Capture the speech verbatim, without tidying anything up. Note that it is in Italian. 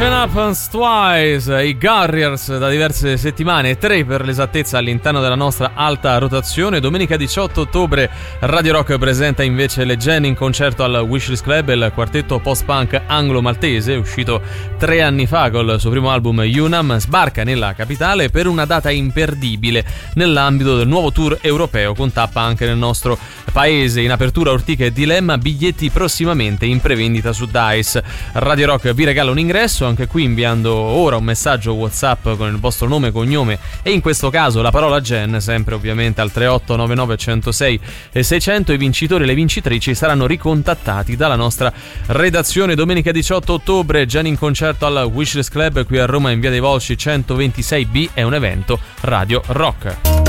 Happens Twice, i Garriers da diverse settimane, tre per l'esattezza all'interno della nostra alta rotazione. Domenica diciotto ottobre Radio Rock presenta invece le Gen in concerto al Wishlist Club, il quartetto post-punk anglo-maltese, uscito tre anni fa col suo primo album Unam, sbarca nella capitale per una data imperdibile nell'ambito del nuovo tour europeo con tappa anche nel nostro paese. In apertura Ortica e Dilemma, biglietti prossimamente in prevendita su Dice. Radio Rock vi regala un ingresso, anche qui inviando ora un messaggio WhatsApp con il vostro nome, cognome e in questo caso la parola Gen, sempre ovviamente al tre otto nove nove uno zero sei seicento. I vincitori e le vincitrici saranno ricontattati dalla nostra redazione. Domenica diciotto ottobre Gen in concerto al Wishlist Club qui a Roma in via dei Volsci centoventisei B, è un evento Radio Rock.